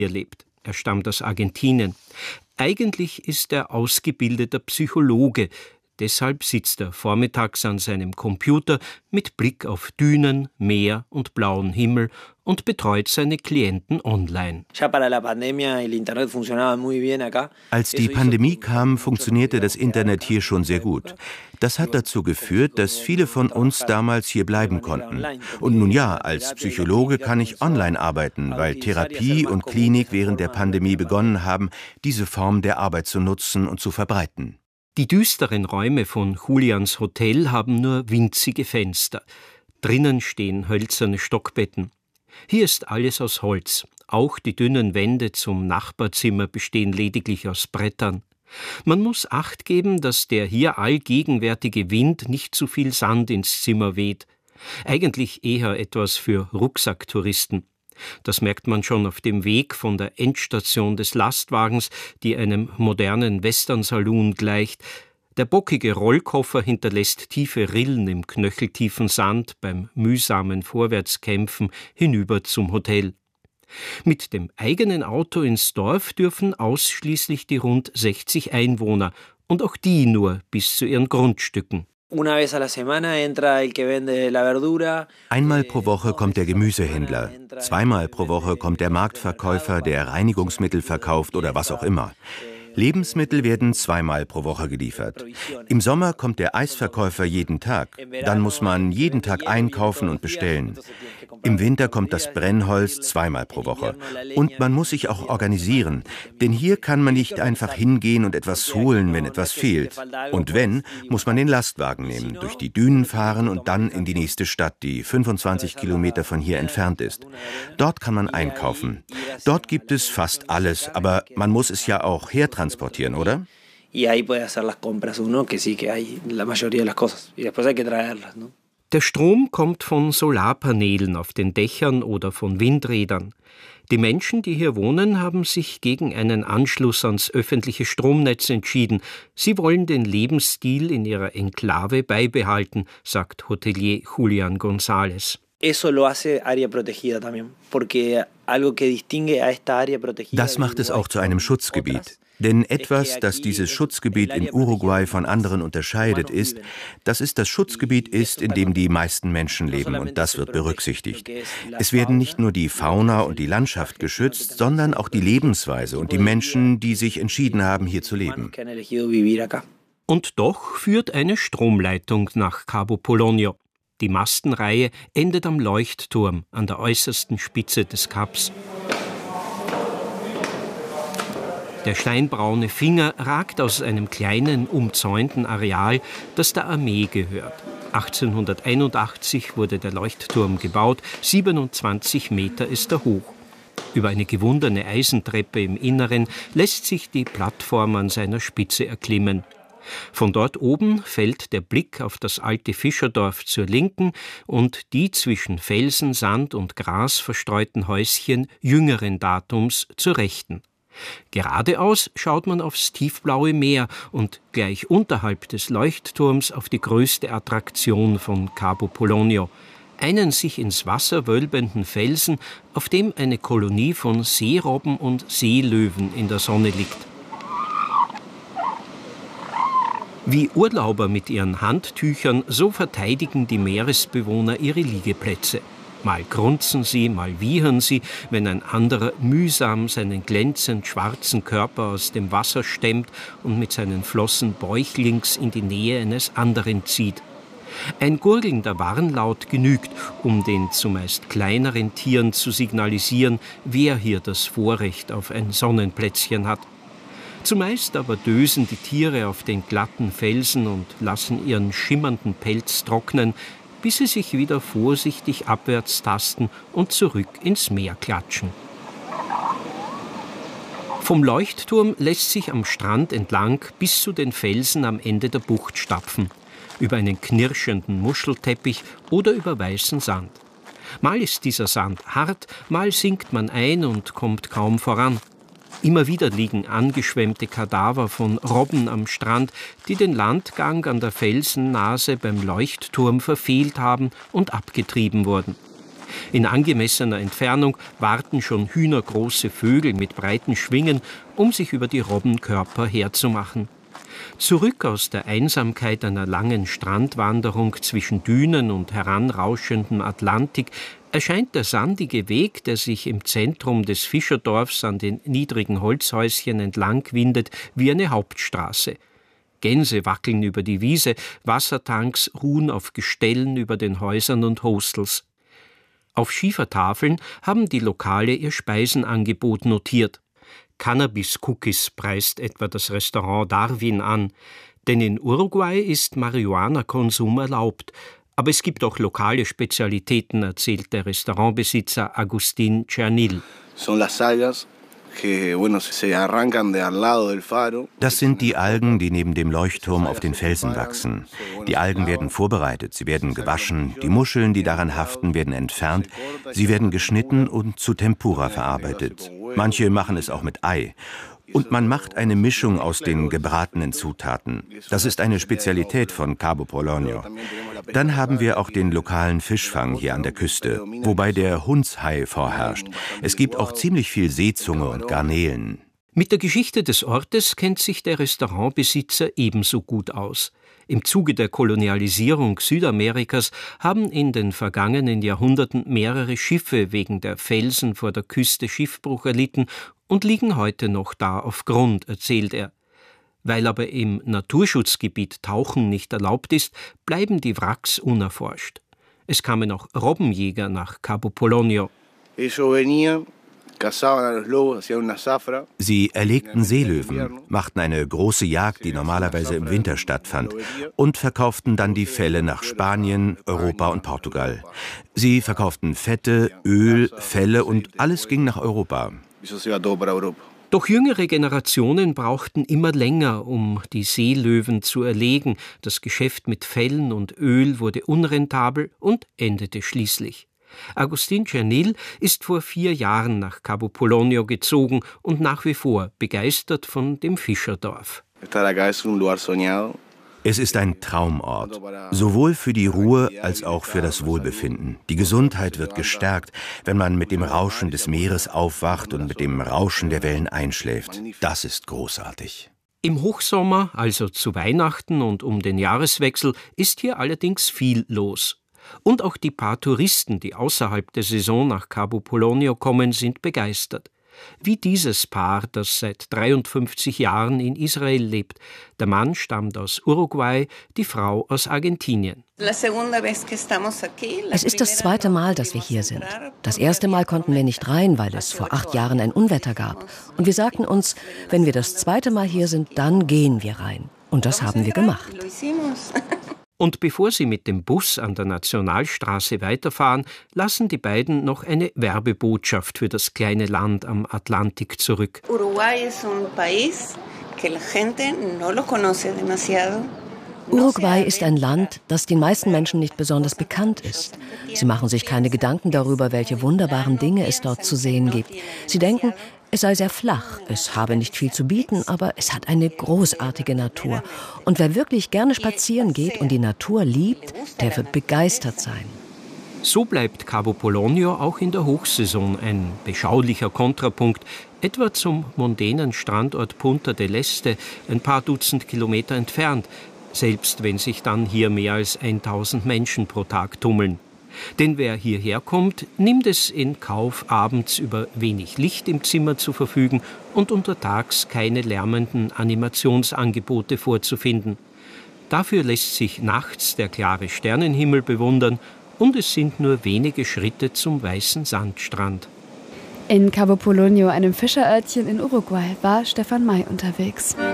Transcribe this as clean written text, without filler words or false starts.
Er lebt. Er stammt aus Argentinien. Eigentlich ist er ausgebildeter Psychologe. Deshalb sitzt er vormittags an seinem Computer mit Blick auf Dünen, Meer und blauen Himmel und betreut seine Klienten online. Als die Pandemie kam, funktionierte das Internet hier schon sehr gut. Das hat dazu geführt, dass viele von uns damals hier bleiben konnten. Und nun ja, als Psychologe kann ich online arbeiten, weil Therapie und Klinik während der Pandemie begonnen haben, diese Form der Arbeit zu nutzen und zu verbreiten. Die düsteren Räume von Julians Hotel haben nur winzige Fenster. Drinnen stehen hölzerne Stockbetten. Hier ist alles aus Holz. Auch die dünnen Wände zum Nachbarzimmer bestehen lediglich aus Brettern. Man muss Acht geben, dass der hier allgegenwärtige Wind nicht zu viel Sand ins Zimmer weht. Eigentlich eher etwas für Rucksacktouristen. Das merkt man schon auf dem Weg von der Endstation des Lastwagens, die einem modernen Western-Saloon gleicht. Der bockige Rollkoffer hinterlässt tiefe Rillen im knöcheltiefen Sand beim mühsamen Vorwärtskämpfen hinüber zum Hotel. Mit dem eigenen Auto ins Dorf dürfen ausschließlich die rund 60 Einwohner und auch die nur bis zu ihren Grundstücken. Einmal pro Woche kommt der Gemüsehändler, zweimal pro Woche kommt der Marktverkäufer, der Reinigungsmittel verkauft oder was auch immer. Lebensmittel werden zweimal pro Woche geliefert. Im Sommer kommt der Eisverkäufer jeden Tag. Dann muss man jeden Tag einkaufen und bestellen. Im Winter kommt das Brennholz zweimal pro Woche. Und man muss sich auch organisieren. Denn hier kann man nicht einfach hingehen und etwas holen, wenn etwas fehlt. Und wenn, muss man den Lastwagen nehmen, durch die Dünen fahren und dann in die nächste Stadt, die 25 Kilometer von hier entfernt ist. Dort kann man einkaufen. Dort gibt es fast alles, aber man muss es ja auch hertransportieren, oder? Der Strom kommt von Solarpanelen auf den Dächern oder von Windrädern. Die Menschen, die hier wohnen, haben sich gegen einen Anschluss ans öffentliche Stromnetz entschieden. Sie wollen den Lebensstil in ihrer Enklave beibehalten, sagt Hotelier Julian González. Das macht es auch zu einem Schutzgebiet. Denn etwas, das dieses Schutzgebiet in Uruguay von anderen unterscheidet, ist, dass es das Schutzgebiet ist, in dem die meisten Menschen leben, und das wird berücksichtigt. Es werden nicht nur die Fauna und die Landschaft geschützt, sondern auch die Lebensweise und die Menschen, die sich entschieden haben, hier zu leben. Und doch führt eine Stromleitung nach Cabo Polonio. Die Mastenreihe endet am Leuchtturm an der äußersten Spitze des Kaps. Der steinbraune Finger ragt aus einem kleinen, umzäunten Areal, das der Armee gehört. 1881 wurde der Leuchtturm gebaut, 27 Meter ist er hoch. Über eine gewundene Eisentreppe im Inneren lässt sich die Plattform an seiner Spitze erklimmen. Von dort oben fällt der Blick auf das alte Fischerdorf zur Linken und die zwischen Felsen, Sand und Gras verstreuten Häuschen jüngeren Datums zur Rechten. Geradeaus schaut man aufs tiefblaue Meer und gleich unterhalb des Leuchtturms auf die größte Attraktion von Cabo Polonio, einen sich ins Wasser wölbenden Felsen, auf dem eine Kolonie von Seerobben und Seelöwen in der Sonne liegt. Wie Urlauber mit ihren Handtüchern, so verteidigen die Meeresbewohner ihre Liegeplätze. Mal grunzen sie, mal wiehern sie, wenn ein anderer mühsam seinen glänzend schwarzen Körper aus dem Wasser stemmt und mit seinen Flossen bäuchlings in die Nähe eines anderen zieht. Ein gurgelnder Warnlaut genügt, um den zumeist kleineren Tieren zu signalisieren, wer hier das Vorrecht auf ein Sonnenplätzchen hat. Zumeist aber dösen die Tiere auf den glatten Felsen und lassen ihren schimmernden Pelz trocknen, bis sie sich wieder vorsichtig abwärts tasten und zurück ins Meer klatschen. Vom Leuchtturm lässt sich am Strand entlang bis zu den Felsen am Ende der Bucht stapfen, über einen knirschenden Muschelteppich oder über weißen Sand. Mal ist dieser Sand hart, mal sinkt man ein und kommt kaum voran. Immer wieder liegen angeschwemmte Kadaver von Robben am Strand, die den Landgang an der Felsennase beim Leuchtturm verfehlt haben und abgetrieben wurden. In angemessener Entfernung warten schon hühnergroße Vögel mit breiten Schwingen, um sich über die Robbenkörper herzumachen. Zurück aus der Einsamkeit einer langen Strandwanderung zwischen Dünen und heranrauschendem Atlantik erscheint der sandige Weg, der sich im Zentrum des Fischerdorfs an den niedrigen Holzhäuschen entlang windet, wie eine Hauptstraße. Gänse wackeln über die Wiese, Wassertanks ruhen auf Gestellen über den Häusern und Hostels. Auf Schiefertafeln haben die Lokale ihr Speisenangebot notiert. Cannabis-Cookies preist etwa das Restaurant Darwin an, denn in Uruguay ist Marihuana-Konsum erlaubt. Aber es gibt auch lokale Spezialitäten, erzählt der Restaurantbesitzer Agustín Chernil. Das sind die Algen, die neben dem Leuchtturm auf den Felsen wachsen. Die Algen werden vorbereitet, sie werden gewaschen, die Muscheln, die daran haften, werden entfernt, sie werden geschnitten und zu Tempura verarbeitet. Manche machen es auch mit Ei. Und man macht eine Mischung aus den gebratenen Zutaten. Das ist eine Spezialität von Cabo Polonio. Dann haben wir auch den lokalen Fischfang hier an der Küste, wobei der Hundshai vorherrscht. Es gibt auch ziemlich viel Seezunge und Garnelen. Mit der Geschichte des Ortes kennt sich der Restaurantbesitzer ebenso gut aus. Im Zuge der Kolonialisierung Südamerikas haben in den vergangenen Jahrhunderten mehrere Schiffe wegen der Felsen vor der Küste Schiffbruch erlitten und liegen heute noch da auf Grund, erzählt er. Weil aber im Naturschutzgebiet Tauchen nicht erlaubt ist, bleiben die Wracks unerforscht. Es kamen auch Robbenjäger nach Cabo Polonio. Sie erlegten Seelöwen, machten eine große Jagd, die normalerweise im Winter stattfand, und verkauften dann die Felle nach Spanien, Europa und Portugal. Sie verkauften Fette, Öl, Felle und alles ging nach Europa. Doch jüngere Generationen brauchten immer länger, um die Seelöwen zu erlegen. Das Geschäft mit Fellen und Öl wurde unrentabel und endete schließlich. Agustín Chernil ist vor 4 Jahren nach Cabo Polonio gezogen und nach wie vor begeistert von dem Fischerdorf. Es ist ein Traumort, sowohl für die Ruhe als auch für das Wohlbefinden. Die Gesundheit wird gestärkt, wenn man mit dem Rauschen des Meeres aufwacht und mit dem Rauschen der Wellen einschläft. Das ist großartig. Im Hochsommer, also zu Weihnachten und um den Jahreswechsel, ist hier allerdings viel los. Und auch die paar Touristen, die außerhalb der Saison nach Cabo Polonio kommen, sind begeistert. Wie dieses Paar, das seit 53 Jahren in Israel lebt. Der Mann stammt aus Uruguay, die Frau aus Argentinien. Es ist das zweite Mal, dass wir hier sind. Das erste Mal konnten wir nicht rein, weil es vor 8 Jahren ein Unwetter gab. Und wir sagten uns, wenn wir das zweite Mal hier sind, dann gehen wir rein. Und das haben wir gemacht. Und bevor sie mit dem Bus an der Nationalstraße weiterfahren, lassen die beiden noch eine Werbebotschaft für das kleine Land am Atlantik zurück. Uruguay ist ein Land, das den meisten Menschen nicht besonders bekannt ist. Sie machen sich keine Gedanken darüber, welche wunderbaren Dinge es dort zu sehen gibt. Sie denken, es sei sehr flach, es habe nicht viel zu bieten, aber es hat eine großartige Natur. Und wer wirklich gerne spazieren geht und die Natur liebt, der wird begeistert sein. So bleibt Cabo Polonio auch in der Hochsaison ein beschaulicher Kontrapunkt, etwa zum mondänen Strandort Punta del Este, ein paar Dutzend Kilometer entfernt, selbst wenn sich dann hier mehr als 1000 Menschen pro Tag tummeln. Denn wer hierher kommt, nimmt es in Kauf, abends über wenig Licht im Zimmer zu verfügen und untertags keine lärmenden Animationsangebote vorzufinden. Dafür lässt sich nachts der klare Sternenhimmel bewundern und es sind nur wenige Schritte zum weißen Sandstrand. In Cabo Polonio, einem Fischerörtchen in Uruguay, war Stefan May unterwegs.